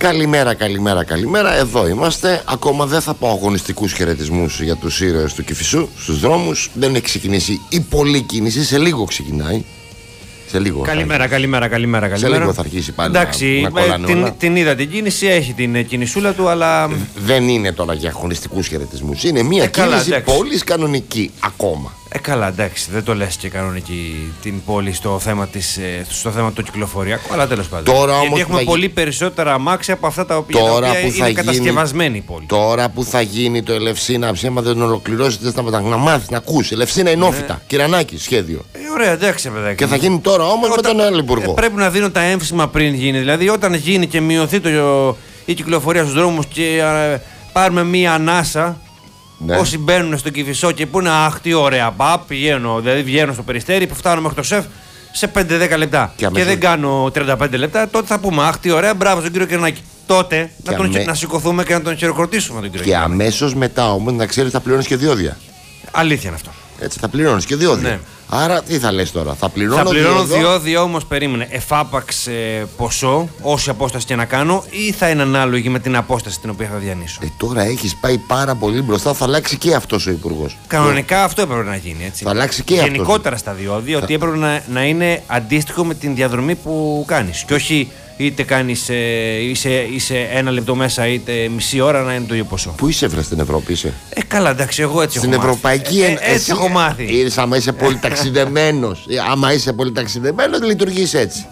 Καλημέρα. Εδώ είμαστε. Ακόμα δεν θα πω αγωνιστικούς χαιρετισμούς για τους ήρωες του Κηφισού στους δρόμους. Δεν έχει ξεκινήσει η πολλή κίνηση. Σε λίγο ξεκινάει. Καλημέρα. Σε λίγο θα αρχίσει πάλι. Εντάξει, την είδα την κίνηση, έχει την κινησούλα του, αλλά. Δεν είναι τώρα για αγωνιστικούς χαιρετισμούς. Είναι μια κίνηση πόλης κανονική ακόμα. Καλά, εντάξει, δεν το λες και κανονική την πόλη στο θέμα του κυκλοφοριακού, αλλά τέλος πάντων. Γιατί έχουμε πολύ περισσότερα αμάξια από αυτά τα οποία είναι κατασκευασμένη η πόλη. Τώρα που θα γίνει το Ελευσίνα, ψέμα δεν ολοκληρώσετε να μάθεις, να ακούσει. Ελευσίνα είναι όφητα. Κυρανάκη σχέδιο. Ωραία, εντάξει, παιδάκι. Και θα γίνει τώρα όμως με τον άλλο υπουργό. Πρέπει να δίνω τα έμφυμα πριν γίνει. Δηλαδή, όταν γίνει και μειωθεί η κυκλοφορία στους δρόμους και πάρουμε μία ανάσα. Ναι. Όσοι μπαίνουν στο Κηφισό και πούνε αχ τι ωραία, βγαίνω στο Περιστέρι που φτάνω μέχρι το ΣΕΦ σε 5-10 λεπτά και δεν κάνω 35 λεπτά, τότε θα πούμε αχ τι ωραία, μπράβο στον κύριο Κυρνάκη. Τότε να σηκωθούμε και να τον χειροκροτήσουμε τον κύριο Κυρνάκη. Και αμέσως μετά όμως να ξέρεις θα πληρώνεις και διόδια. Αλήθεια είναι αυτό. Έτσι θα πληρώνεις και διόδια. Ναι. Άρα τι θα λες τώρα, θα πληρώνω διόδια όμως, περίμενε, εφάπαξ ποσό, όση απόσταση και να κάνω, ή θα είναι ανάλογη με την απόσταση την οποία θα διανύσω. Τώρα έχεις πάει πάρα πολύ μπροστά, θα αλλάξει και αυτός ο υπουργός. Κανονικά αυτό έπρεπε να γίνει, έτσι. Θα αλλάξει και γενικότερα στα διόδια, ότι έπρεπε να είναι αντίστοιχο με την διαδρομή που κάνεις. Και όχι είτε κάνεις είσαι ένα λεπτό μέσα, είτε μισή ώρα να είναι το ίδιο ποσό. Πού είσαι, βρε, στην Ευρώπη είσαι? Καλά, εντάξει, εγώ έτσι στην έχω Ευρωπαϊκή μάθει. Έτσι έχω μάθει. Άμα είσαι πολύ ταξιδεμένος. Άμα είσαι πολύ ταξιδεμένος, λειτουργείς έτσι.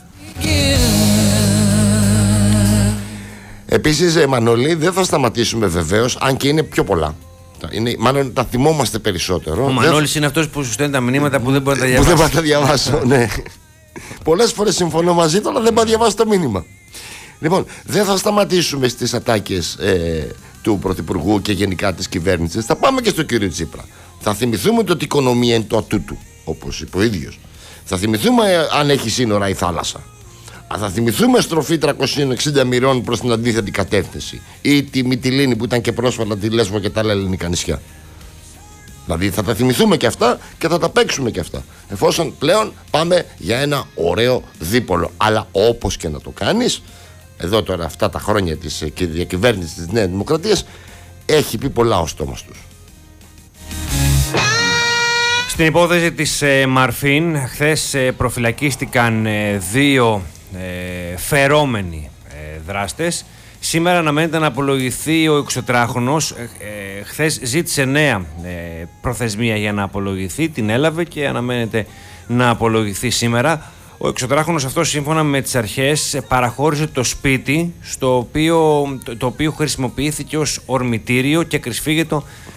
Επίσης, Μανώλη, δεν θα σταματήσουμε βεβαίως, αν και είναι πιο πολλά. Μάλλον τα θυμόμαστε περισσότερο. Ο Μανώλης είναι αυτός που σου στέλνει τα μηνύματα που δεν μπορεί να τα διαβάσει. Που δεν μπορεί να τα διαβάσω, ναι. Πολλές φορές συμφωνώ μαζί του, αλλά δεν πάω να διαβάσω το μήνυμα. Λοιπόν, δεν θα σταματήσουμε στις ατάκες του Πρωθυπουργού και γενικά της κυβέρνησης. Θα πάμε και στο κύριο Τσίπρα. Θα θυμηθούμε ότι η οικονομία είναι το ατού του, όπως είπε ο ίδιος. Θα θυμηθούμε αν έχει σύνορα η θάλασσα. Θα θυμηθούμε στροφή 360 μοιρών προς την αντίθετη κατεύθυνση. Ή τη Μυτιλήνη που ήταν και πρόσφατα τη Λέσβο και τα άλλα ελληνικά νησιά. Δηλαδή θα τα θυμηθούμε και αυτά και θα τα παίξουμε και αυτά. Εφόσον πλέον πάμε για ένα ωραίο δίπολο. Αλλά όπως και να το κάνεις, εδώ τώρα αυτά τα χρόνια της διακυβέρνησης της Νέας Δημοκρατίας, έχει πει πολλά ο στόμας τους. Στην υπόθεση της Μαρφίν, χθες προφυλακίστηκαν δύο φερόμενοι δράστες. Σήμερα αναμένεται να απολογηθεί ο 64χρονος. Χθες ζήτησε νέα προθεσμία για να απολογηθεί, την έλαβε και αναμένεται να απολογηθεί σήμερα. Ο 64χρονος αυτός, σύμφωνα με τις αρχές, παραχώρησε το σπίτι το οποίο χρησιμοποιήθηκε ως ορμητήριο και κρυσφύγετο